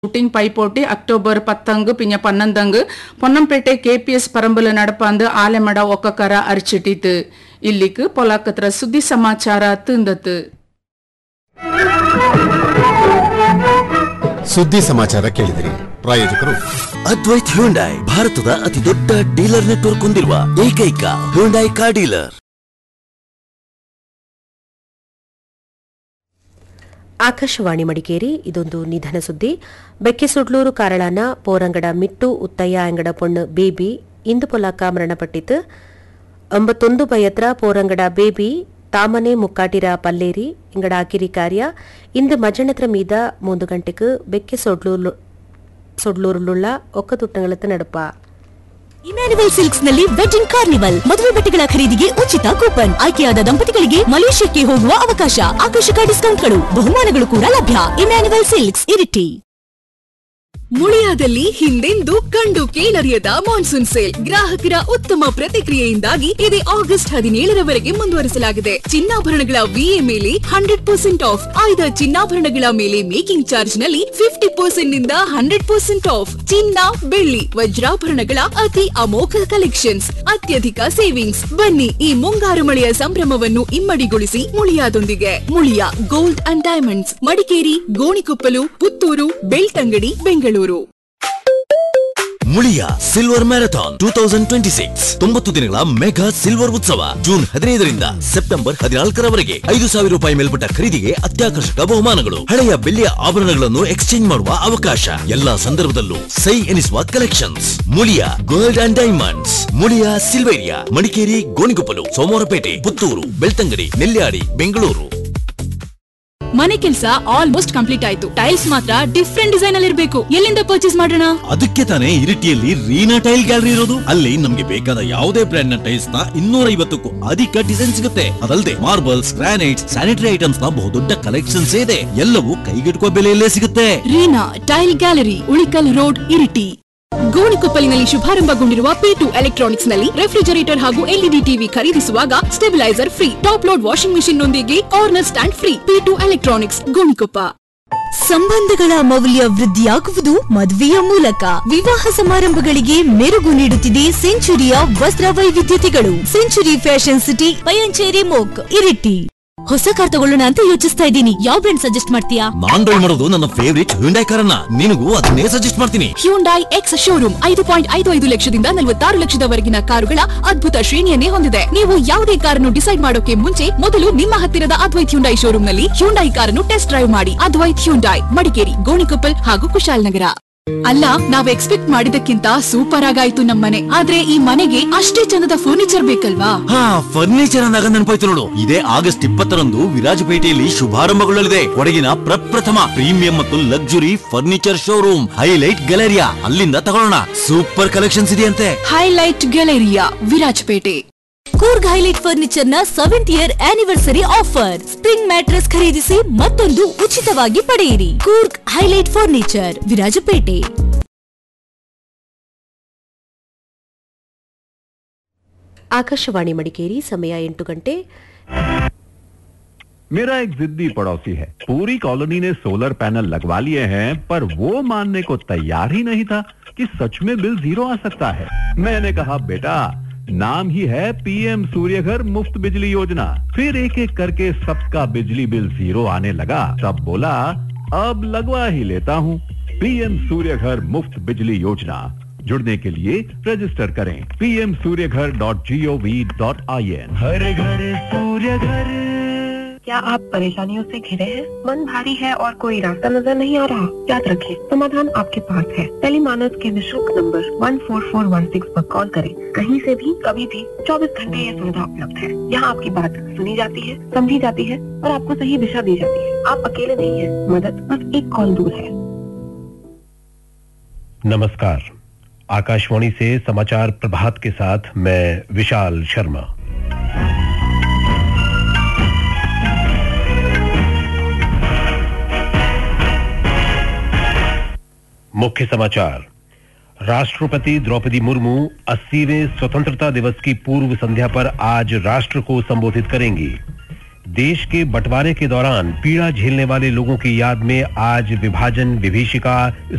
Shooting പൈപ്പോട്ടി October 10 പിന്നെ 11 പൊന്നംപೇಟೆ KPS ಪರಂಬಲು ನಡಪಾಂದು ಆಲೆಮಡ ಒಕ್ಕಕರ ಅರಿಚಿಟ್ಟಿತು. ಇಲ್ಲಿಕ್ ಪೊಲಾಕತ್ರ ಸುದ್ದಿ ಸಮಾಚಾರ ತಿಂದತ್ತು. ಸುದ್ದಿ ಸಮಾಚಾರ ಕೇಳಿದಿರಿ. ಪ್ರಾಯೋಜಕರು ಅದ್ವೈತ್ ಹ್ಯುಂಡೈ, ಭಾರತದ ಅತಿ ದೊಡ್ಡ ಡೀಲರ್ ನೆಟ್ವರ್ಕ್ ಹೊಂದಿರುವ ಏಕೈಕ Hyundai car dealer. Akashvani Madikeri. ಇದೊಂದು ನಿಧನ ಸುದ್ದಿ. ಬೆಕ್ಕೆಸುಡ್ಲೂರು ಕಾರಳಾನ ಪೋರಂಗಡ ಮಿಟ್ಟು ಉತ್ತಯ್ಯ ಅಂಗಡ ಪೊಣ್ಣು ಬೇಬಿ ಇಂದು ಪೊಲಾಕ ಮರಣಪಟ್ಟಿತು. 91 ಬಯತ್ರ ಪೋರಂಗಡ ಬೇಬಿ ತಾಮನೆ ಮುಕ್ಕಾಟಿರ ಪಲ್ಲೇರಿ ಇಂಗಡ ಆಕಿರಿ ಕಾರ್ಯ ಇಂದು ಮಜ್ಜನತ್ರ ಮೀದ 3 ಗಂಟೆಗೆ ಬೆಕ್ಕೆಸೊಡ್ಲೂರುಳ್ಳ ಒಕ್ಕತುಟ್ಟಂಗಳತ್ತ ನಡಪ. ಇಮ್ಯಾನ್ಯುವಲ್ ಸಿಲ್ಕ್ಸ್ ನಲ್ಲಿ ವೆಡ್ಡಿಂಗ್ ಕಾರ್ನಿವಲ್, ಮದುವೆ ಬಟ್ಟೆಗಳ ಖರೀದಿಗೆ ಉಚಿತ ಕೂಪನ್, ಆಯ್ಕೆಯಾದ ದಂಪತಿಗಳಿಗೆ ಮಲೇಷ್ಯಾಕ್ಕೆ ಹೋಗುವ ಅವಕಾಶ, ಆಕರ್ಷಕ ಡಿಸ್ಕೌಂಟ್ಗಳು, ಬಹುಮಾನಗಳು ಕೂಡ ಲಭ್ಯ. Emmanuel silks, Iritty. ಮುಳಿಯಾದಲ್ಲಿ ಹಿಂದೆಂದೂ ಕಂಡು ಕೇಳರಿಯದ ಮಾನ್ಸೂನ್ ಸೇಲ್. ಗ್ರಾಹಕರ ಉತ್ತಮ ಪ್ರತಿಕ್ರಿಯೆಯಿಂದಾಗಿ ಇದು ಆಗಸ್ಟ್ 17ರವರೆಗೆ ಮುಂದುವರಿಸಲಾಗಿದೆ. ಚಿನ್ನಾಭರಣಗಳ ವಿಎ ಮೇಲೆ 100% ಆಫ್, ಆಯ್ದ ಚಿನ್ನಾಭರಣಗಳ ಮೇಲೆ ಮೇಕಿಂಗ್ ಚಾರ್ಜ್ ನಲ್ಲಿ 50% ನಿಂದ 100% ಆಫ್. ಚಿನ್ನ, ಬೆಳ್ಳಿ, ವಜ್ರಾಭರಣಗಳ ಅತಿ ಅಮೋಘ ಕಲೆಕ್ಷನ್ಸ್, ಅತ್ಯಧಿಕ ಸೇವಿಂಗ್ಸ್. ಬನ್ನಿ ಈ ಮುಂಗಾರು ಮಳೆಯ ಸಂಭ್ರಮವನ್ನು ಇಮ್ಮಡಿಗೊಳಿಸಿ ಮುಳಿಯಾದೊಂದಿಗೆ. Muliya gold and diamonds, Madikeri, Gonikoppal, Puttur, Belthangady, Bengaluru. Muliya silver marathon 2026 90 ದಿನಗಳ ಮೆಗಾ ಸಿಲ್ವರ್ ಉತ್ಸವ ಜೂನ್ 15ರಿಂದ ಸೆಪ್ಟೆಂಬರ್ 14ರವರೆಗೆ. 5,000 ರೂಪಾಯಿ ಮೇಲ್ಪಟ್ಟ ಖರೀದಿಗೆ ಅತ್ಯಾಕರ್ಷಕ ಬಹುಮಾನಗಳು, ಹಳೆಯ ಬೆಳ್ಳಿಯ ಆಭರಣಗಳನ್ನು ಎಕ್ಸ್ಚೇಂಜ್ ಮಾಡುವ ಅವಕಾಶ, ಎಲ್ಲಾ ಸಂದರ್ಭದಲ್ಲೂ ಸೈ ಎನಿಸುವ collections. Muliya gold and diamonds, Muliya Silveria, Madikeri, Gonikoppal, Somwarpet, Puttur, Belthangady, Nelyadi, Bengaluru. ಮನೆ ಕೆಲಸ ಆಲ್ಮೋಸ್ಟ್ ಕಂಪ್ಲೀಟ್ ಆಯ್ತು. ಟೈಲ್ಸ್ ಮಾತ್ರ ಡಿಫ್ರೆಂಟ್ ಡಿಸೈನ್ ಅಲ್ಲಿ ಇರಬೇಕು. ಎಲ್ಲಿಂದ ಪರ್ಚೇಸ್ ಮಾಡೋಣ? ಅದಕ್ಕೆ ತಾನೇ ಇರಿಟಿಯಲ್ಲಿ ರೀನಾ ಟೈಲ್ ಗ್ಯಾಲರಿ ಇರೋದು. ಅಲ್ಲಿ ನಮ್ಗೆ ಬೇಕಾದ ಯಾವುದೇ ಬ್ರ್ಯಾಂಡ್ ನ ಟೈಲ್ಸ್ ನ 250ಕ್ಕೂ ಅಧಿಕ ಡಿಸೈನ್ ಸಿಗುತ್ತೆ. ಅದಲ್ಲದೆ ಮಾರ್ಬಲ್ಸ್, ಗ್ರಾನೈಟ್ಸ್, ಸ್ಯಾನಿಟರಿ ಐಟಮ್ಸ್ ನ ಬಹುದೊಡ್ಡ ಕಲೆಕ್ಷನ್ಸ್ ಇದೆ. ಎಲ್ಲವೂ ಕೈಗೆಟುಕುವ ಬೆಲೆಯಲ್ಲೇ ಸಿಗುತ್ತೆ. Reena tail gallery, Ulikkal road, Iritty. ಗೋಣಿಕೊಪ್ಪಲಿನಲ್ಲಿ ಶುಭಾರಂಭಗೊಂಡಿರುವ P2 electronics ನಲ್ಲಿ ರೆಫ್ರಿಜರೇಟರ್ ಹಾಗೂ LED ಟಿವಿ ಖರೀದಿಸುವಾಗ stabiliser free, top load washing machine ನೊಂದಿಗೆ corner stand free. P2 electronics, Gonikoppa. ಸಂಬಂಧಗಳ ಮೌಲ್ಯ ವೃದ್ಧಿಯಾಗುವುದು ಮದುವೆಯ ಮೂಲಕ. ವಿವಾಹ ಸಮಾರಂಭಗಳಿಗೆ ಮೆರುಗು ನೀಡುತ್ತಿದೆ ಸೆಂಚುರಿಯ ವಸ್ತ್ರ ವೈವಿಧ್ಯತೆಗಳು. Century fashion city, Payanchery ಮೋಕ್, Iritty. ಹೊಸ ಕಾರ್ ತಗೊಳ್ಳೋಣ ಅಂತ ಯೋಚಿಸ್ತಾ ಇದ್ದೀನಿ. ಯಾವ ಬ್ರ್ಯಾಂಡ್ ಸಜೆಸ್ಟ್ ಮಾಡ್ತೀಯಾ? ನಾನ್ ಡ್ರೈವ್ ಮಾಡೋದು ನನ್ನ ಫೇವರಿಟ್ ಹ್ಯುಂಡೈ ಕಾರನ್ನ. ನಿನಗೂ ಅದನ್ನೇ ಸಜೆಸ್ಟ್ ಮಾಡ್ತೀನಿ. ಹ್ಯುಂಡೈ ಎಕ್ಸ್ ಶೋರೂಮ್ 5.55 ಲಕ್ಷದಿಂದ 46 ಲಕ್ಷದವರೆಗಿನ ಕಾರುಗಳ ಅದ್ಭುತ ಶ್ರೇಣಿಯನ್ನೇ ಹೊಂದಿದೆ. ನೀವು ಯಾವುದೇ ಕಾರನ್ನು ಡಿಸೈಡ್ ಮಾಡೋಕೆ ಮುಂಚೆ ಮೊದಲು ನಿಮ್ಮ ಹತ್ತಿರದ ಅದ್ವೈತ್ ಹ್ಯುಂಡೈ ಶೋರೂಮ್ ನಲ್ಲಿ ಹ್ಯುಂಡೈ ಕಾರನ್ನು ಟೆಸ್ಟ್ ಡ್ರೈವ್ ಮಾಡಿ. ಅದ್ವೈತ್ ಹ್ಯುಂಡೈ, ಮಡಿಕೇರಿ, ಗೋಣಿಕೊಪ್ಪಲ್ ಹಾಗೂ ಕುಶಾಲನಗರ. ಅಲ್ಲ, ನಾವು ಎಕ್ಸ್ಪೆಕ್ಟ್ ಮಾಡಿದಕ್ಕಿಂತ ಸೂಪರ್ ಆಗಾಯ್ತು ನಮ್ಮನೆ. ಆದ್ರೆ ಈ ಮನೆಗೆ ಅಷ್ಟೇ ಚಂದದ ಫರ್ನಿಚರ್ ಬೇಕಲ್ವಾ? ಫರ್ನಿಚರ್ ಅಂದಾಗ ನೆನಪಾಯ್ತು ನೋಡು. ಇದೇ ಆಗಸ್ಟ್ 20ರಂದು ವಿರಾಜಪೇಟೆಯಲ್ಲಿ ಶುಭಾರಂಭಗೊಳ್ಳಲಿದೆ ಕೊಡಗಿನ ಪ್ರಪ್ರಥಮ ಪ್ರೀಮಿಯಂ ಮತ್ತು luxury furniture showroom highlight Galleria. ಅಲ್ಲಿಂದ ತಗೊಳ್ಳೋಣ. ಸೂಪರ್ ಕಲೆಕ್ಷನ್ಸ್ ಇದೆಯಂತೆ. Highlight Galleria, Virajpet. Coorg highlight furniture ನ 7th year anniversary offer. Spring mattress ಖರೀದಿಸಿ ಮತ್ತೊಂದು ಉಚಿತವಾಗಿ ಪಡೆಯಿರಿ. Coorg highlight furniture, Virajpet. ಆಕಾಶವಾಣಿ ಮಡಿಕೇರಿ. ಸಮಯ 8 ಗಂಟೆ. मेरा एक जिद्दी पड़ोसी है. पूरी कॉलोनी ने सोलर पैनल लगवा लिए हैं, पर वो मानने को तैयार ही नहीं था कि सच में बिल 0 आ सकता है. मैंने कहा, बेटा नाम ही है PM सूर्यघर मुफ्त बिजली योजना. फिर एक एक करके सबका बिजली बिल 0 आने लगा. तब बोला, अब लगवा ही लेता हूँ. PM सूर्यघर मुफ्त बिजली योजना. जुड़ने के लिए रजिस्टर करें pmsuryaghar.gov.in. हर घर सूर्य घर. क्या आप परेशानियों से घिरे हैं? मन भारी है और कोई रास्ता नजर नहीं आ रहा? याद रखें, समाधान आपके पास है. टेलीमानस के निःशुल्क नंबर 14416 पर कॉल करें. कहीं से भी, कभी भी, 24 घंटे ये सुविधा उपलब्ध है. यहाँ आपकी बात सुनी जाती है, समझी जाती है और आपको सही दिशा दी जाती है. आप अकेले नहीं हैं. मदद बस एक कॉल दूर है. नमस्कार. आकाशवाणी से समाचार प्रभात के साथ मैं विशाल शर्मा. मुख्य समाचार. राष्ट्रपति द्रौपदी मुर्मू 80वें स्वतंत्रता दिवस की पूर्व संध्या पर आज राष्ट्र को संबोधित करेंगी. देश के बंटवारे के दौरान पीड़ा झेलने वाले लोगों की याद में आज विभाजन विभीषिका